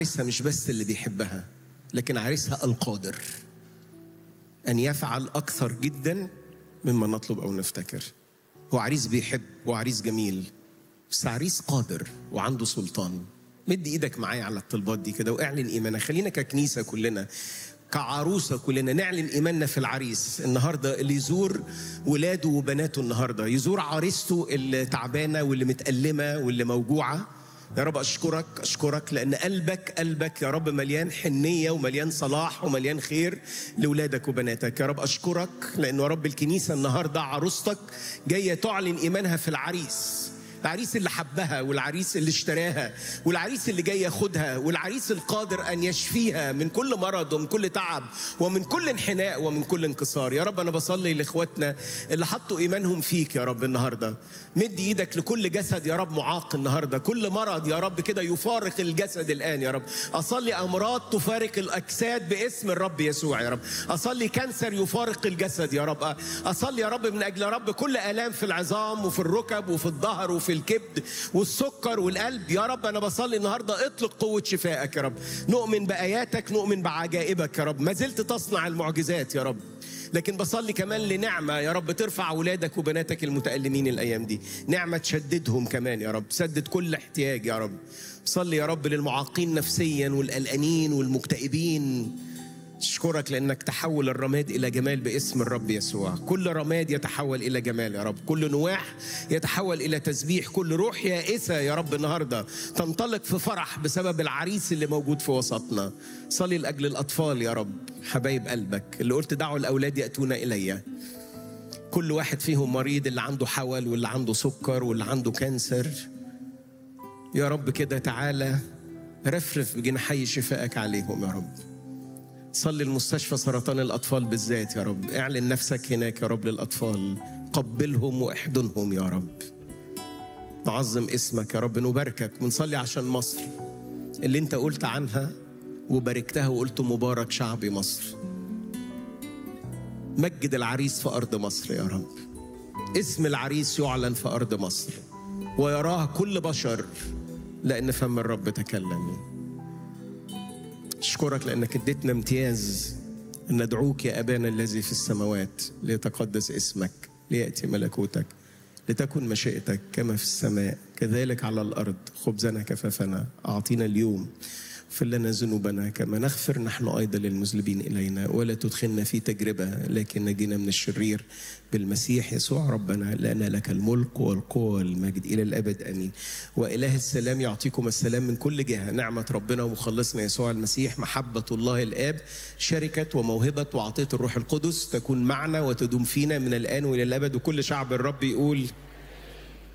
عريسها مش بس اللي بيحبها، لكن عريسها القادر أن يفعل أكثر جدا مما نطلب أو نفتكر. هو عريس بيحب وعريس جميل، بس عريس قادر وعنده سلطان. مد إيدك معايا على الطلبات دي كده واعلن إيمانك. خلينا ككنيسة كلنا، كعروسة كلنا، نعلن إيماننا في العريس النهاردة اللي يزور ولاده وبناته النهاردة، يزور عريسته اللي تعبانة واللي متألمة واللي موجوعة. يا رب أشكرك لأن قلبك يا رب مليان حنية ومليان صلاح ومليان خير لولادك وبناتك. يا رب أشكرك لأن يا رب الكنيسة النهاردة عروستك جاية تعلن إيمانها في العريس، العريس اللي حبها والعريس اللي اشتراها والعريس اللي جاي ياخدها والعريس القادر أن يشفيها من كل مرض ومن كل تعب ومن كل انحناء ومن كل انكسار. يا رب أنا بصلي لإخواتنا اللي حطوا إيمانهم فيك يا رب النهاردة. مد إيدك لكل جسد يا رب معاق النهاردة، كل مرض يا رب كده يفارق الجسد الآن يا رب. أصلي أمراض تفارق الأجساد باسم الرب يسوع يا رب. أصلي كانسر يفارق الجسد يا رب. أصلي يا رب من أجل يا رب كل آلام في العظام وفي الركب وفي الظهر وفي الكبد والسكر والقلب. يا رب أنا بصلي النهاردة اطلق قوة شفائك يا رب. نؤمن بآياتك، نؤمن بعجائبك يا رب، ما زلت تصنع المعجزات يا رب. لكن بصلي كمان لنعمة يا رب ترفع أولادك وبناتك المتألمين الأيام دي، نعمة تشددهم كمان يا رب، سدد كل احتياج يا رب. بصلي يا رب للمعاقين نفسيا والقلقانين والمكتئبين. أشكرك لأنك تحول الرماد إلى جمال باسم الرب يسوع. كل رماد يتحول إلى جمال يا رب، كل نواح يتحول إلى تسبيح، كل روح يائسة يا رب النهاردة تنطلق في فرح بسبب العريس اللي موجود في وسطنا. صلي لأجل الأطفال يا رب، حبايب قلبك اللي قلت دعوا الأولاد يأتون إلي. كل واحد فيهم مريض، اللي عنده حول واللي عنده سكر واللي عنده كانسر، يا رب كده تعالى رفرف بجناحي شفائك عليهم يا رب. صلي المستشفى سرطان الأطفال بالذات يا رب، اعلن نفسك هناك يا رب للأطفال، قبلهم واحضنهم يا رب. نعظم اسمك يا رب، نباركك ونصلي عشان مصر اللي انت قلت عنها وباركتها وقلت مبارك شعبي مصر. مجد العريس في أرض مصر يا رب، اسم العريس يعلن في أرض مصر ويراه كل بشر لأن فم الرب تكلم. أشكرك لأنك اديتنا امتياز أن ندعوك يا أبانا الذي في السماوات، ليتقدس اسمك، ليأتي ملكوتك، لتكن مشيئتك كما في السماء كذلك على الأرض. خبزنا كفافنا أعطينا اليوم، اغفر لنا ذنوبنا كما نغفر نحن أيضا للمذنبين إلينا، ولا تدخلنا في تجربة لكن نجينا من الشرير بالمسيح يسوع ربنا، لأن لك الملك والقوة والمجد إلى الأبد آمين. وإله السلام يعطيكم السلام من كل جهة. نعمة ربنا ومخلصنا يسوع المسيح، محبة الله الآب، شركة وموهبة وعطية الروح القدس تكون معنا وتدوم فينا من الآن وإلى الأبد. وكل شعب الرب يقول